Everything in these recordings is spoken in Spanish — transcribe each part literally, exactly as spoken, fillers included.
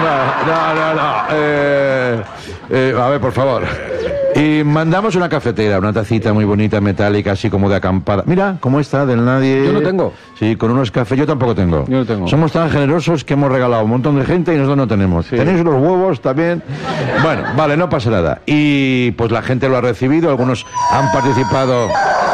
no, no, no, no. Eh, eh, a ver, por favor. Y mandamos una cafetera, una tacita muy bonita, metálica, así como de acampada. Mira, cómo está, del nadie. Yo no tengo. Sí, con unos cafés. Yo tampoco tengo. Yo no tengo. Somos tan generosos que hemos regalado a un montón de gente y nosotros no tenemos. Sí. ¿Tenéis los huevos también? Bueno, vale, no pasa nada. Y pues la gente lo ha recibido, algunos han participado...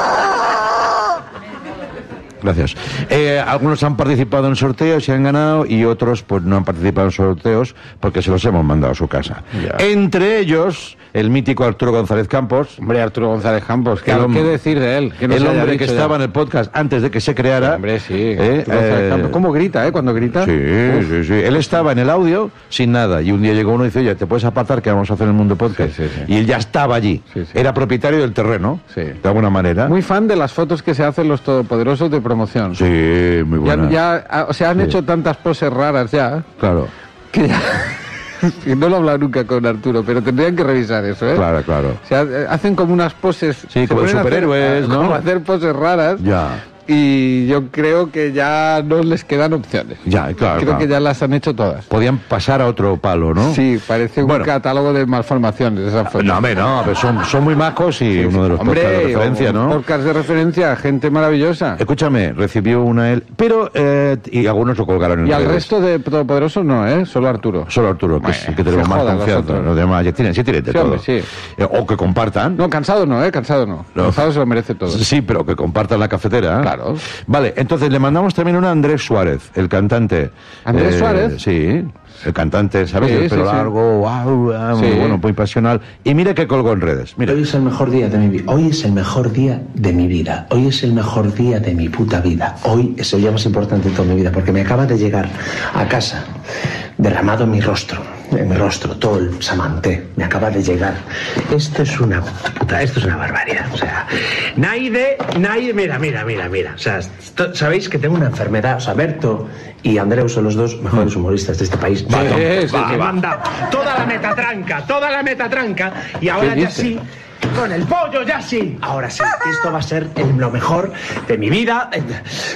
Gracias. Eh, algunos han participado en sorteos y han ganado, y otros pues no han participado en sorteos porque se los hemos mandado a su casa. Ya. Entre ellos, el mítico Arturo González Campos. Hombre, Arturo González Campos, ¿qué, El ¿qué decir de él? Que no el se haya hombre que dicho estaba ya. en el podcast antes de que se creara. Hombre, sí. Eh, Arturo González eh, Campos. ¿Cómo grita, eh? Cuando grita. Sí, Uf. sí, sí. Él estaba en el audio sin nada, y un día llegó uno y dice, oye, ¿te puedes apartar que vamos a hacer el Mundo Podcast? Sí, sí, sí. Y él ya estaba allí. Sí, sí. Era propietario del terreno, Sí. de alguna manera. Muy fan de las fotos que se hacen los todopoderosos de promoción. Sí, muy Ya, buena. ya, o sea, han Sí. hecho tantas poses raras ya, Claro, que ya... que no lo he hablado nunca con Arturo, pero tendrían que revisar eso, ¿eh? claro, claro. O sea, eh, hacen como unas poses... Sí, se como de ponen a hacer- superhéroes, a- ¿no? Como hacer poses raras. Ya. Y yo creo que ya no les quedan opciones. Ya, claro, Creo claro. que ya las han hecho todas. Podían pasar a otro palo, ¿no? Sí, parece un Bueno. catálogo de malformaciones esa foto. No, hombre, no, pero son, son muy majos y uno de los Hombre, podcasts de referencia, un ¿no? podcast de referencia, gente maravillosa. Escúchame, recibió una él, pero, eh, y algunos lo colgaron en Y al redes. resto de todopoderosos no, ¿eh? Solo Arturo. Solo Arturo, que, Bueno, es el que tenemos se más jodan los confianza. otros. Los demás ya tienen, sí tienen de Sí, todo. hombre, sí. Eh, o que compartan. No, cansado no, ¿eh? Cansado no. No. Cansado se lo merece todo. Sí, pero que compartan la cafetera. ¿eh? Claro. Vale, entonces le mandamos también una a Andrés Suárez, el cantante. ¿Andrés Eh, Suárez? Sí, el cantante, ¿sabes? Sí, el pelo sí, sí. largo, guau, guau, muy Sí. bueno, muy pasional. Y mire que colgó en redes. Mira. Hoy es el mejor día de mi vida. Hoy es el mejor día de mi vida. Hoy es el mejor día de mi puta vida. Hoy es el día más importante de toda mi vida porque me acaba de llegar a casa derramado en mi rostro, en mi rostro, todo el samanté. Me acaba de llegar. Esto es una puta, esto es una barbaridad. O sea, Naide, Naide, mira, mira, mira, mira. O sea, esto- sabéis que tengo una enfermedad. O sea, Berto y Andreu son los dos mejores humoristas de este país. Va, Sí, Tom, sí, va, sí. va. Manda toda la metatranca, toda la metatranca. Y ahora ¿Qué ya dice? sí. Con el pollo ya sí. Ahora sí, esto va a ser el- lo mejor de mi vida. ¡Me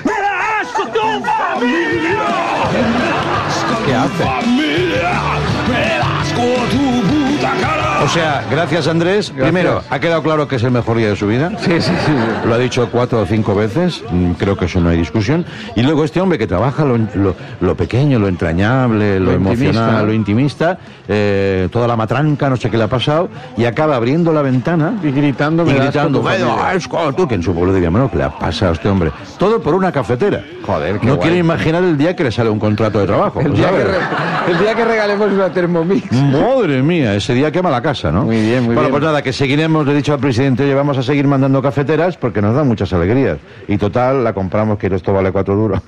da asco tu familia! ¿Qué hace? O sea, gracias Andrés. Primero, ha quedado claro que es el mejor día de su vida. Sí, sí, sí. Lo ha dicho cuatro o cinco veces, mm, creo que eso no hay discusión. Y luego este hombre que trabaja lo, lo- lo pequeño, lo entrañable, lo, Lo emocional, intimista. lo intimista, eh, toda la matranca, no sé qué le ha pasado, y acaba abriendo la ventana Y gritando, y me das gritando, con tu "Me familia". das con tu", que en su pueblo diría, bueno, ¿qué le ha pasado a este hombre? Todo por una cafetera. Joder, qué No guay. quiero imaginar el día que le sale un contrato de trabajo. El día, que ¿sabes? re- el día que regalemos una Thermomix. Madre mía, ese día quema la casa, ¿no? Muy bien, muy bueno, bien. pues nada, que seguiremos, le he dicho al presidente, oye, vamos a seguir mandando cafeteras porque nos dan muchas alegrías. Y total, la compramos, que esto vale cuatro duros.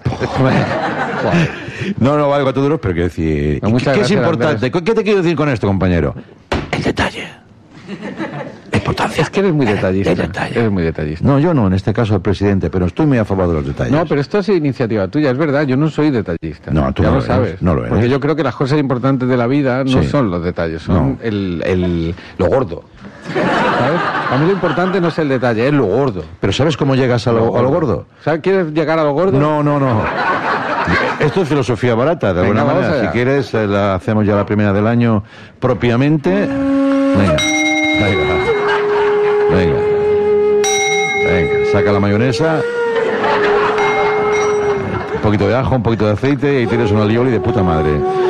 no, no vale cuatro duros, pero quiero decir... No, ¿y muchas ¿Qué, qué es gracias, importante? Andrés. ¿Qué te quiero decir con esto, compañero? El detalle. La importancia. Es que eres muy detallista. El detalle. Eres muy detallista. No, yo no, en este caso el presidente, pero estoy muy a favor de los detalles. No, pero esto es iniciativa tuya, es verdad, yo no soy detallista. No, tú ya no lo lo eres, sabes. no lo eres. Porque yo creo que las cosas importantes de la vida no Sí. son los detalles, son No. el, el- lo gordo. ¿Sabes? A mí lo importante no es el detalle, es lo gordo. ¿Pero sabes cómo llegas a lo, a lo gordo? ¿Sabes? ¿Quieres llegar a lo gordo? No, no, no. Esto es filosofía barata, de Venga, alguna vamos manera. allá. Si quieres, eh, la hacemos ya la primera del año propiamente. Venga, venga, venga. Venga, saca la mayonesa. Un poquito de ajo, un poquito de aceite y tienes un alioli de puta madre.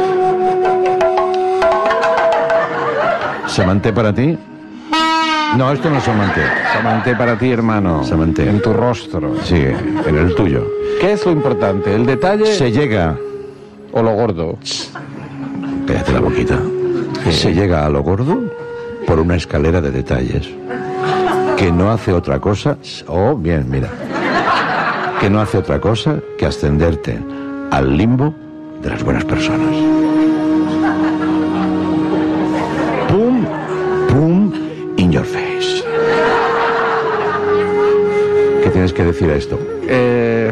¿Samanté para ti? No, esto no es samanté. Samanté para ti, hermano. Samanté. En tu rostro. Sí, en el tuyo. ¿Qué es lo importante? ¿El detalle Se llega... o lo gordo? Cállate la boquita. Se llega a lo gordo por una escalera de detalles que no hace otra cosa. Oh, bien, mira. Que no hace otra cosa que ascenderte al limbo de las buenas personas. Pum, pum, in your face. ¿Qué tienes que decir a esto? Eh,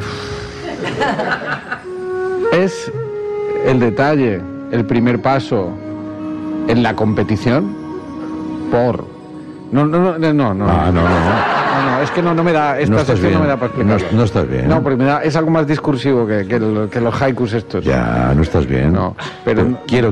es el detalle, el primer paso en la competición por... No, no, no, no, no. Ah, no, no, no. No, no, es que no, no me da, esta No estás sección no bien. me da para explicarlo. No- no estás bien. No, porque me da, es algo más discursivo que, que, el- que los haikus estos. Ya, no estás bien. No, pero- quiero,